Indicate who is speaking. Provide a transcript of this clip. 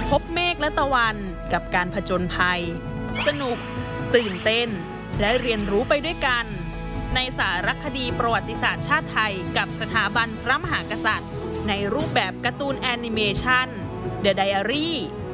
Speaker 1: พบเมฆและตะวันกับการผจญภัยสนุกตื่นเต้นและเรียนรู้ไปด้วยกันในสารคดีประวัติศาสตร์ชาติไทยกับสถาบันพระมหากษัตริย์ในรูปแบบการ์ตูนแอนิเมชัน The Diary